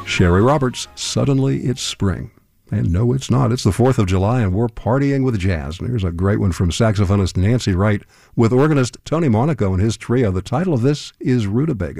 Sherry Roberts, Suddenly It's Spring. And no, it's not. It's the 4th of July, and we're partying with jazz. And here's a great one from saxophonist Nancy Wright with organist Tony Monaco and his trio. The title of this is Rutabaga.